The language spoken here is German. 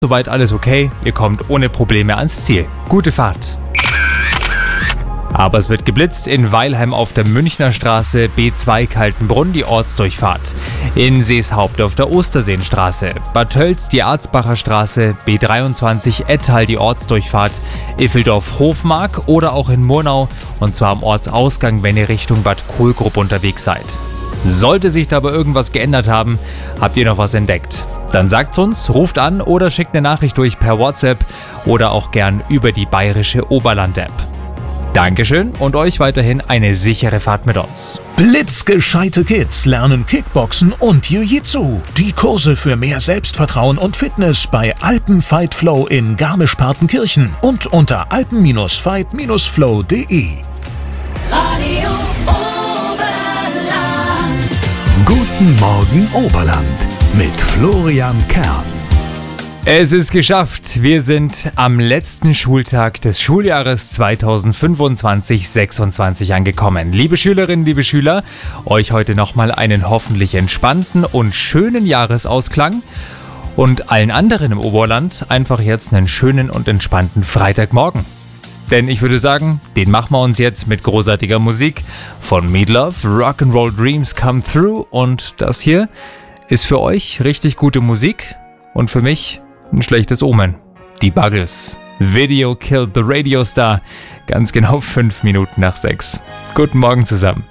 Soweit alles okay, ihr kommt ohne Probleme ans Ziel. Gute Fahrt. Aber es wird geblitzt in Weilheim auf der Münchner Straße, B2 Kaltenbrunn die Ortsdurchfahrt, in Seeshaupt auf der Osterseenstraße, Bad Tölz die Arzbacher Straße, B23 Ettal die Ortsdurchfahrt, Iffeldorf-Hofmark oder auch in Murnau, und zwar am Ortsausgang, wenn ihr Richtung Bad Kohlgrub unterwegs seid. Sollte sich dabei irgendwas geändert haben, habt ihr noch was entdeckt, dann sagt's uns, ruft an oder schickt eine Nachricht durch per WhatsApp oder auch gern über die bayerische Oberland-App. Dankeschön und euch weiterhin eine sichere Fahrt mit uns. Blitzgescheite Kids lernen Kickboxen und Jiu-Jitsu. Die Kurse für mehr Selbstvertrauen und Fitness bei Alpen-Fight Flow in Garmisch-Partenkirchen und unter alpen-fight-flow.de. Radio Oberland. Guten Morgen Oberland mit Florian Kern. Es ist geschafft. Wir sind am letzten Schultag des Schuljahres 2025/26 angekommen. Liebe Schülerinnen, liebe Schüler, euch heute nochmal einen hoffentlich entspannten und schönen Jahresausklang und allen anderen im Oberland einfach jetzt einen schönen und entspannten Freitagmorgen. Denn ich würde sagen, den machen wir uns jetzt mit großartiger Musik von Meatloaf, Rock'n'Roll Dreams Come Through, und das hier ist für euch richtig gute Musik und für mich ein schlechtes Omen. Die Buggles. Video Killed the Radio Star. Ganz genau 5 Minuten nach 6. Guten Morgen zusammen.